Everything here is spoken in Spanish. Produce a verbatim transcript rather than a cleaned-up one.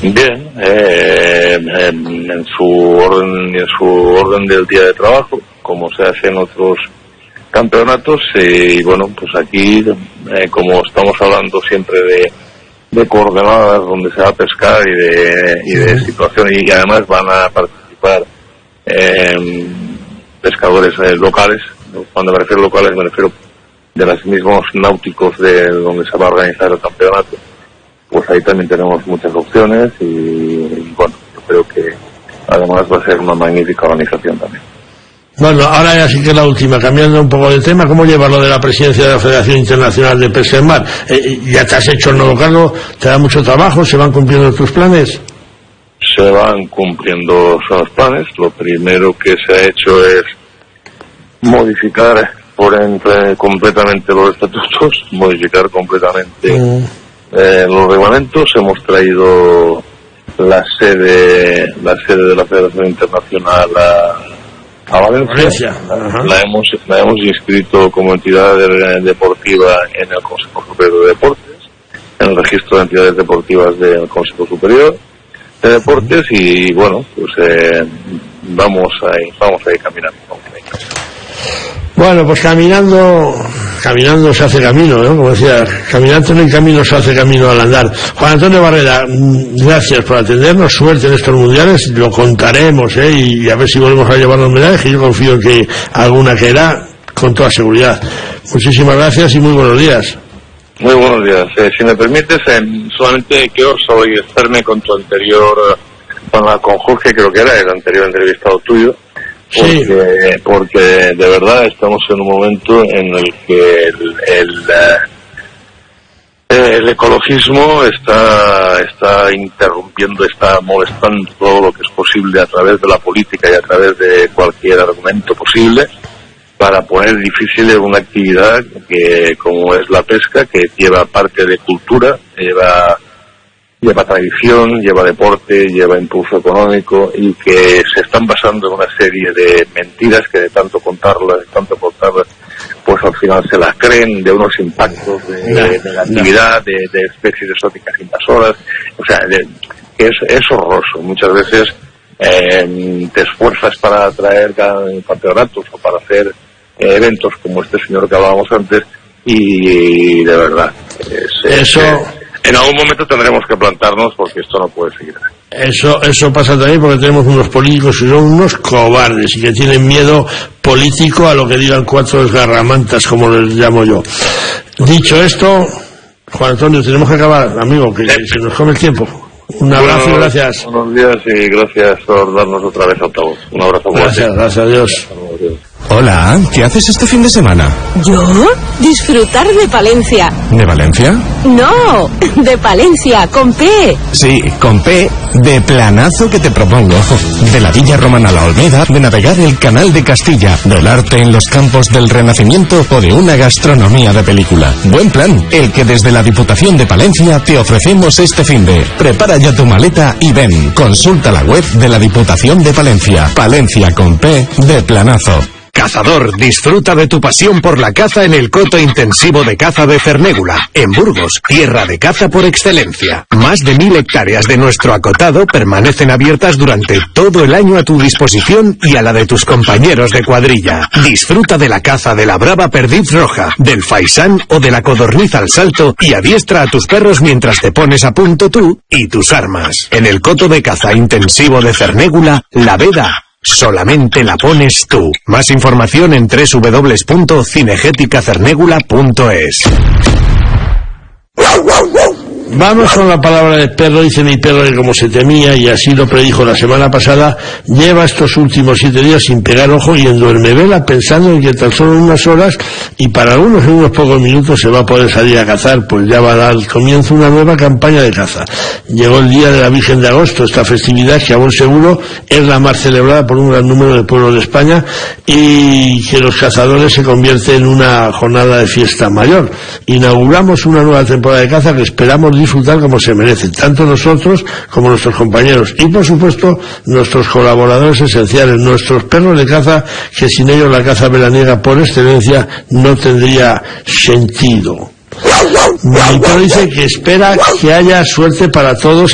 Bien, eh, en, en su orden, en su orden del día de trabajo, como se hace en otros campeonatos, eh, y bueno, pues aquí, eh, como estamos hablando siempre de, de coordenadas donde se va a pescar y de, y de situación, y además van a participar eh, pescadores eh, locales. Cuando me refiero locales me refiero de los mismos náuticos de donde se va a organizar el campeonato. Pues ahí también tenemos muchas opciones y, y bueno, yo creo que además va a ser una magnífica organización también. Bueno, ahora ya sí que la última, cambiando un poco de tema, ¿cómo lleva lo de la presidencia de la Federación Internacional de Pesca en Mar? Eh, ¿Ya te has hecho el nuevo cargo? ¿Te da mucho trabajo? ¿Se van cumpliendo tus planes? Se van cumpliendo los planes. Lo primero que se ha hecho es modificar por entre completamente los estatutos, modificar completamente mm. eh, los reglamentos. Hemos traído la sede, la sede de la Federación Internacional a, a Valencia. Valencia. La hemos, la hemos inscrito como entidad de, deportiva en el Consejo Superior de Deportes, en el registro de entidades deportivas del Consejo Superior de Deportes, y bueno, pues eh, vamos ahí, vamos ahí caminando. Vamos ahí. Bueno, pues caminando, caminando se hace camino, ¿no? Como decía, caminando en el camino se hace camino al andar. Juan Antonio Barrera, gracias por atendernos, suerte en estos mundiales, lo contaremos, ¿eh? Y a ver si volvemos a llevar los medallas, que yo confío en que alguna caerá, con toda seguridad. Muchísimas gracias y muy buenos días. Muy buenos días. Eh, si me permites, eh, solamente quiero solidarizarme con tu anterior, con, la, con Jorge, creo que era el anterior entrevistado tuyo. Porque, sí. porque de verdad estamos en un momento en el que el, el, el ecologismo está, está interrumpiendo, está molestando todo lo que es posible a través de la política y a través de cualquier argumento posible para poner difícil una actividad que, como es la pesca, que lleva parte de cultura, lleva lleva tradición, lleva deporte, lleva impulso económico, y que se están basando en una serie de mentiras que de tanto contarlas, de tanto contarlas, pues al final se las creen, de unos impactos de, de negatividad, de, de especies exóticas invasoras. O sea, de, es, es horroroso. Muchas veces eh, te esfuerzas para traer campeonatos o para hacer eh, eventos como este señor que hablábamos antes, y, y de verdad es, eso es, en algún momento tendremos que plantarnos, porque esto no puede seguir. Eso eso pasa también porque tenemos unos políticos que son unos cobardes y que tienen miedo político a lo que digan cuatro desgarramantas, como les llamo yo. Dicho esto, Juan Antonio, tenemos que acabar, amigo, que se nos come el tiempo. Un abrazo y gracias. Buenos días y gracias por darnos otra vez altavoz. Un abrazo. Gracias, gracias a Dios. Hola, ¿qué haces este fin de semana? ¿Yo? Disfrutar de Palencia. ¿De Valencia? No, de Palencia, con P. Sí, con P, de planazo que te propongo. De la Villa Romana a la Olmeda, de navegar el Canal de Castilla, del arte en los campos del Renacimiento o de una gastronomía de película. Buen plan, el que desde la Diputación de Palencia te ofrecemos este finde. Prepara ya tu maleta y ven. Consulta la web de la Diputación de Palencia. Palencia con P, de planazo. Cazador, disfruta de tu pasión por la caza en el coto intensivo de caza de Cernégula, en Burgos, tierra de caza por excelencia. Más de mil hectáreas de nuestro acotado permanecen abiertas durante todo el año a tu disposición y a la de tus compañeros de cuadrilla. Disfruta de la caza de la brava perdiz roja, del faisán o de la codorniz al salto y adiestra a tus perros mientras te pones a punto tú y tus armas. En el coto de caza intensivo de Cernégula, la veda solamente la pones tú. Más información en doble u doble u doble u punto cinegética cernégula punto es. Vamos con la palabra del perro. Dice mi perro que, como se temía, y así lo predijo la semana pasada, lleva estos últimos siete días sin pegar ojo y en duermevela, pensando en que tan solo en unas horas y para algunos en unos pocos minutos se va a poder salir a cazar, pues ya va a dar comienzo una nueva campaña de caza. Llegó el Día de la Virgen de Agosto, esta festividad que a buen seguro es la más celebrada por un gran número de pueblos de España y que los cazadores se convierte en una jornada de fiesta mayor. Inauguramos una nueva temporada de caza que esperamos disfrutar como se merece, tanto nosotros como nuestros compañeros y, por supuesto, nuestros colaboradores esenciales, nuestros perros de caza, que sin ellos la caza veraniega por excelencia no tendría sentido. Mi perro dice que espera que haya suerte para todos